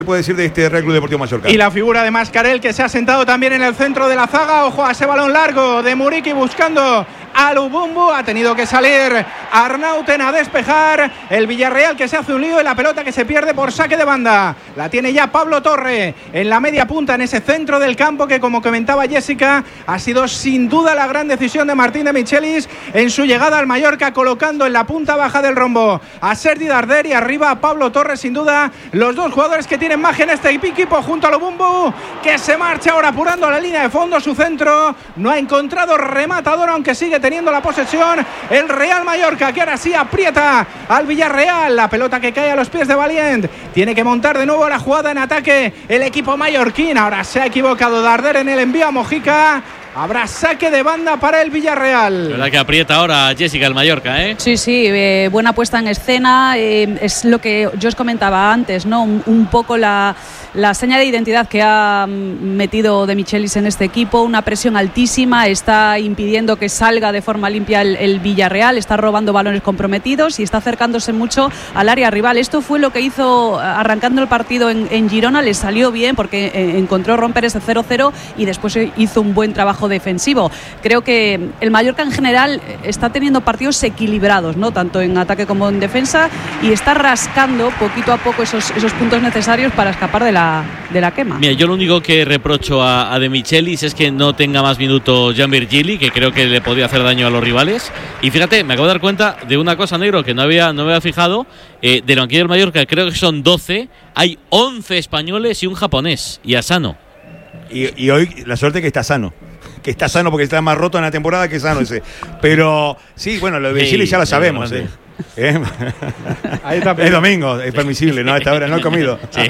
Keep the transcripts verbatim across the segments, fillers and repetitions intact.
puede decir de este Real Club Deportivo Mallorca. Y la figura de Mascarell, que se ha sentado también en el centro de la zaga. Ojo a ese balón largo de Muriqui buscando a Lubumbu. Ha tenido que salir Arnauten a despejar. El Villarreal que se hace un lío y la pelota que se pierde por saque de banda. La tiene ya Pablo Torre en la media punta, en ese centro del campo que, como comentaba Jessica, ha sido sin duda la gran decisión de Martín de Michelis en su llegada al Mallorca, colocando en la punta baja del rombo a Sergi Darder y arriba a Pablo Torre. Sin duda los dos jugadores que tienen más en este equipo, junto a Lubumbu, que se marcha ahora apurando a la línea de fondo. Su centro no ha encontrado rematador, aunque sigue teniendo la posesión el Real Mallorca, que ahora sí aprieta al Villarreal. La pelota que cae a los pies de Valient. Tiene que montar de nuevo la jugada en ataque el equipo mallorquín. Ahora se ha equivocado Darder en el envío a Mojica. Habrá saque de banda para el Villarreal. La verdad que aprieta ahora Jessica el Mallorca, ¿eh? Sí, sí, eh, buena puesta en escena. Eh, es lo que yo os comentaba antes, ¿no? Un, un poco la, la seña de identidad que ha metido de Michelis en este equipo. Una presión altísima, está impidiendo que salga de forma limpia el, el Villarreal, está robando balones comprometidos y está acercándose mucho al área rival. Esto fue lo que hizo arrancando el partido en, en Girona. Le salió bien porque eh, encontró romper ese cero cero y después hizo un buen trabajo defensivo. Creo que el Mallorca en general está teniendo partidos equilibrados, ¿no? Tanto en ataque como en defensa, y está rascando poquito a poco esos, esos puntos necesarios para escapar de la, de la quema. Mira, yo lo único que reprocho a, a De Michelis es que no tenga más minutos Jan Virgili, que creo que le podía hacer daño a los rivales. Y fíjate, me acabo de dar cuenta de una cosa, negro, que no había, no me había fijado. Eh, del banquillo del Mallorca, creo que son doce, hay once españoles y un japonés, y Asano. Y, y hoy la suerte es que está sano. Que está sano porque está más roto en la temporada que sano ese. Pero sí, bueno, lo de Virgili sí, ya lo sabemos. ¿eh? ¿Eh? Ahí está, es domingo, es permisible, ¿no? A esta hora no he comido. Sí.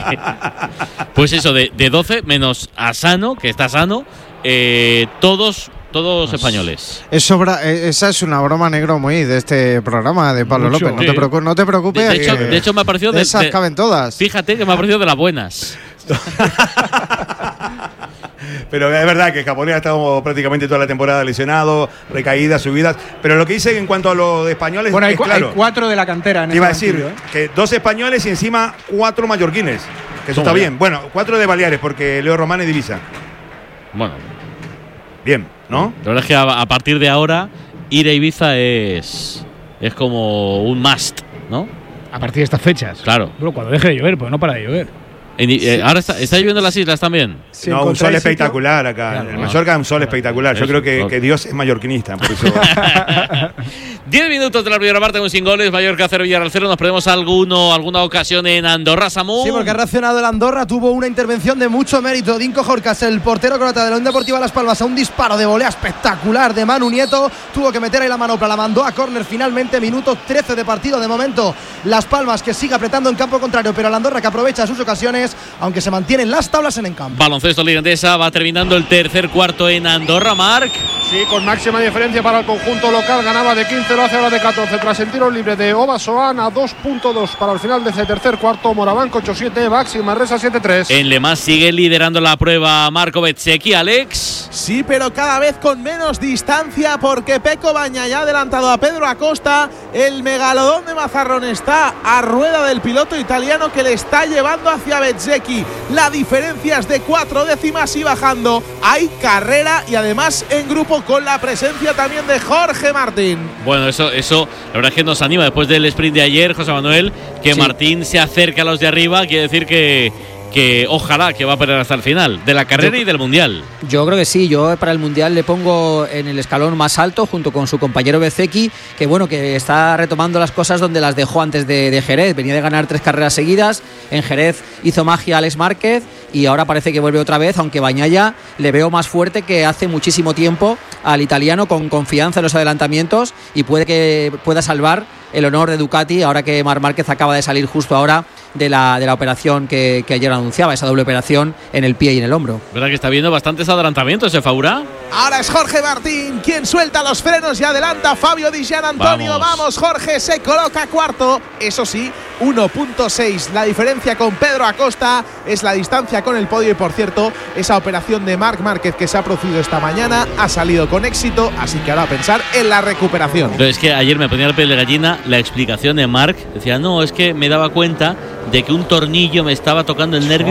Pues eso, de, de doce menos Asano, que está sano, eh, todos... Todos pues españoles. Es sobra, esa es una broma, negro, muy de este programa de Pablo Mucho, López. No, sí. te preocupes, no te preocupes. De, de, hecho, de hecho, me ha parecido. De, de esas de, caben todas. Fíjate que me ha parecido de las buenas. Pero es verdad que el japonés ha estado prácticamente toda la temporada lesionado, recaídas, subidas. Pero lo que dice en cuanto a lo de españoles. Bueno, hay, es claro, hay cuatro de la cantera. En te iba a decir banquillo, ¿eh? que dos españoles y encima cuatro mallorquines. Que eso está bien. Bueno, cuatro de Baleares, porque Leo Román es divisa. Bueno. Bien, ¿no? La verdad es que a, a partir de ahora ir a Ibiza es es como un must, ¿no? A partir de estas fechas. Claro. Bueno, cuando deje de llover, pues no para de llover. En, eh, sí. Ahora está, está lloviendo en las islas también. Sí, no, un sol espectacular acá. Claro, en no. Mallorca un sol claro, espectacular. Yo creo que, que Dios es mallorquinista, por eso. Diez minutos de la primera parte con sin goles. Mallorca cero, Villarreal cero. Nos perdemos alguno, alguna ocasión en Andorra, Samu. Sí, porque ha reaccionado el Andorra. Tuvo una intervención de mucho mérito. Dinko Jorcas, el portero croata de la Unión Deportiva Las Palmas, a un disparo de volea espectacular de Manu Nieto. Tuvo que meter ahí la manopla, la mandó a córner finalmente. Minuto trece de partido de momento. Las Palmas que sigue apretando en campo contrario, pero el Andorra que aprovecha sus ocasiones, aunque se mantienen las tablas en el campo. Baloncesto Liga Endesa, va terminando el tercer cuarto en Andorra, Marc. Sí, con máxima diferencia para el conjunto local. Ganaba de quince, lo hace ahora de catorce. Tras el tiro libre de Obasoan a dos punto dos para el final de ese tercer cuarto. Morabanco ocho siete, Baxi Manresa siete tres. En Le Mans sigue liderando la prueba Marco Bezzecchi, Alex. Sí, pero cada vez con menos distancia, porque Pecco Bagnaia ya ha adelantado a Pedro Acosta. El megalodón de Mazarrón está a rueda del piloto italiano, que le está llevando hacia Bezzecchi. La diferencia es de cuatro décimas y bajando. Hay carrera y además en grupo, con la presencia también de Jorge Martín. Bueno, eso, eso la verdad es que nos anima después del sprint de ayer, José Manuel, que sí. Martín se acerca a los de arriba. Quiere decir que que ojalá que va a pelear hasta el final de la carrera yo, y del Mundial. Yo creo que sí, yo para el Mundial le pongo en el escalón más alto junto con su compañero Bezzecchi, que bueno, que está retomando las cosas donde las dejó antes de, de Jerez. Venía de ganar tres carreras seguidas, en Jerez hizo magia Alex Márquez y ahora parece que vuelve otra vez, aunque Bagnaia le veo más fuerte que hace muchísimo tiempo al italiano, con confianza en los adelantamientos, y puede que pueda salvar el honor de Ducati, ahora que Marc Márquez acaba de salir justo ahora de la, de la operación que, que ayer anunciaba, esa doble operación en el pie y en el hombro. ¿Verdad que está viendo bastantes adelantamientos ese Faura? Ahora es Jorge Martín quien suelta los frenos y adelanta Fabio Di Gian Antonio. Vamos. Vamos, Jorge se coloca cuarto. Eso sí, uno punto seis. La diferencia con Pedro Acosta es la distancia con el podio. Y por cierto, esa operación de Marc Márquez que se ha producido esta mañana ha salido con éxito. Así que ahora a pensar en la recuperación. Pero es que ayer me ponía el pelo de gallina la explicación de Marc. Decía, no, es que me daba cuenta de que un tornillo me estaba tocando el nervio.